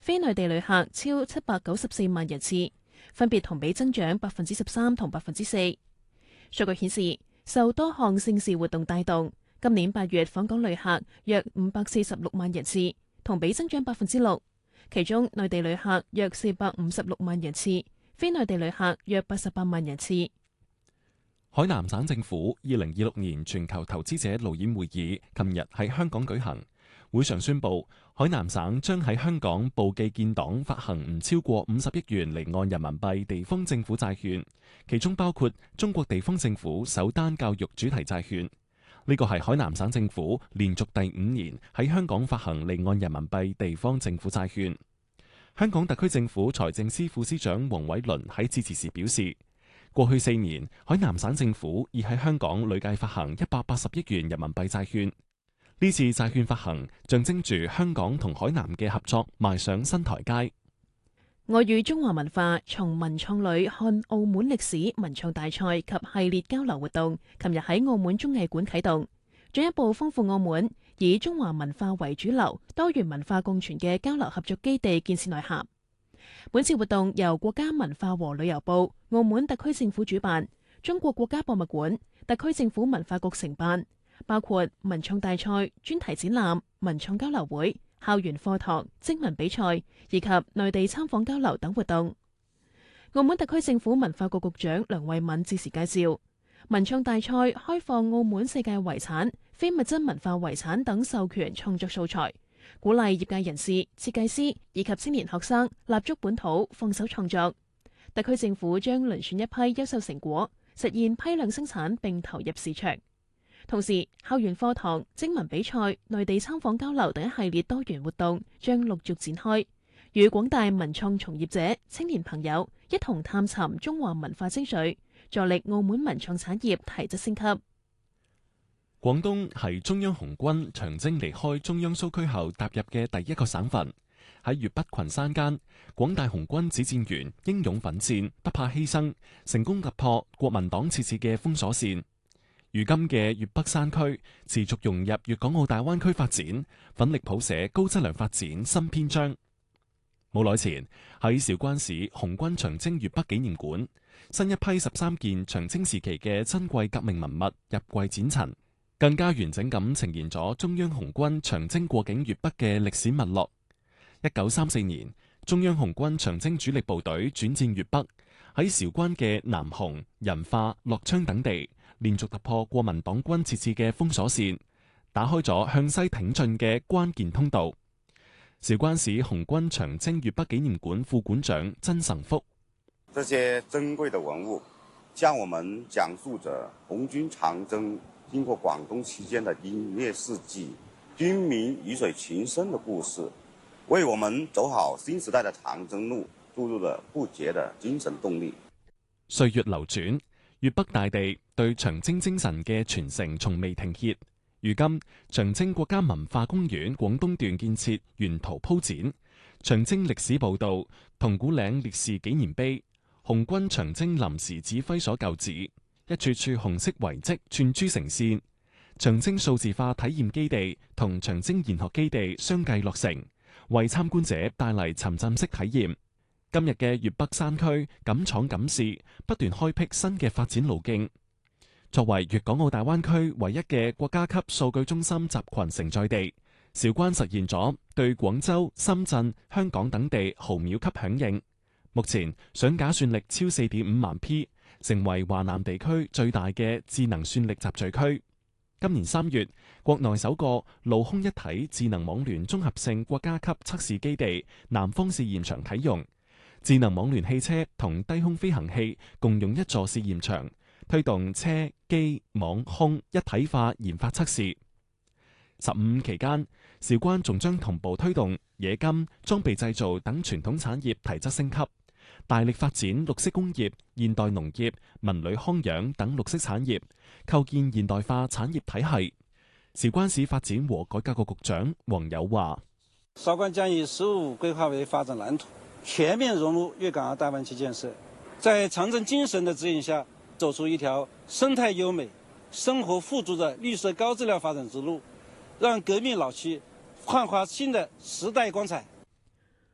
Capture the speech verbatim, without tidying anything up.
非內地旅客超七百九十四萬人次，分別同比增長百分之十三同百分之四。數據顯示，受多項盛事活動帶動，今年八月訪港旅客約五百四十六萬人次，同比增長百分之六。其中內地旅客約四百五十六萬人次，非內地旅客約八十八萬人次。 海南省政府二零二六年全球投資者路演會議琴日喺香港舉行，會上宣布海南省將喺香港簿記建黨發行唔超過五十億元離岸人民幣地方政府債券，其中包括中國地方政府首單教育主題債券。呢個係海南省政府連續第五年喺香港發行離岸人民幣地方政府債券。香港特區政府財政司副司長黃偉綸喺致辭時表示，過去四年，海南省政府已喺香港累計發行一百八十億元人民幣債券。呢次債券發行象徵住香港同海南嘅合作邁上新台階。 愛與中華文化從文創旅看澳門歷史文創大賽及系列交流活動，琴日喺澳門綜藝館啟動，進一步豐富澳門以中華文化為主流、多元文化共存嘅交流合作基地建設內涵。本次活動由國家文化和旅遊部、澳門特區政府主辦，中國國家博物館、特區政府文化局承辦，包括文創大賽、專題展覽、文創交流會、校園課堂、徵文比賽以及內地參訪交流等活動。澳門特區政府文化局局長梁慧敏致辭介紹，文創大賽開放澳門世界遺產、非物質文化遺產等授權創作素材，鼓勵業界人士、設計師以及青年學生立足本土，放手創作。特區政府將遴選一批優秀成果，實現批量生產並投入市場。同時，校園課堂、徵文比賽、內地參訪交流等一系列多元活動將陸續展開，與廣大文創從業者、青年朋友一同探尋中華文化精髓，助力澳門文創產業提質升級。 廣東係中央紅軍長征離開中央蘇區後踏入嘅第一個省份。喺粵北群山間，廣大紅軍指戰員英勇奮戰，不怕犧牲，成功突破國民黨設置嘅封鎖線。如今嘅粵北山區持續融入粵港澳大灣區發展，奮力譜寫高質量發展新篇章。冇耐前喺韶關市紅軍長征粵北紀念館，新一批十三件長征時期嘅珍貴革命文物入櫃展陳，更加完整咁呈現咗中央紅軍長征過境粵北嘅歷史脈絡。一九三四年，中央紅軍長征主力部隊轉戰粵北，喺韶關嘅南雄、仁化、樂昌等地，連續突破國民黨軍設置嘅封鎖線，打開咗向西挺進嘅關鍵通道。韶關市紅軍長征粵北紀念館副館長曾成福： 這些珍貴的文物，向我們講述着紅軍長征經過廣東期間的英烈事跡、軍民魚水情深的故事，為我們走好新時代的長征路注入了不竭的精神動力。 歲月流轉，粵北大地對長征精神嘅傳承從未停歇。如今，長征國家文化公園廣東段建設沿途鋪展，長征歷史報道、銅鼓嶺烈士紀念碑、紅軍長征臨時指揮所舊址，一處處紅色遺跡串珠成線。長征數字化體驗基地同長征研學基地相繼落成，為參觀者帶嚟沉浸式體驗。今日嘅粵北山區敢闖敢試，不斷開闢新嘅發展路徑。作為粵港澳大灣區唯一嘅國家級數據中心集群承載地，韶關實現咗對廣州、深圳、香港等地毫秒級響應。目前上架算力超四點五萬 P， 成為華南地區最大嘅智能算力集聚區。今年三月，國內首個路空一體智能網聯綜合性國家級測試基地南方試驗場啟用，智能網聯汽車同低空飛行器共用一座試驗場，推動車機網空一體化研發測試。十五期間，韶關仲將同步推動冶金、裝備製造等傳統產業提質升級，大力發展綠色工業、現代農業、文旅康養等綠色產業，構建現代化產業體系。韶關市發展和改革局局長黃友話： 韶關將以十五規劃為發展藍圖，全面融入粵港澳大灣區建設，在長征精神的指引下，走出一條生態優美、生活富足的綠色高質量發展之路，讓革命老區煥發新的時代光彩。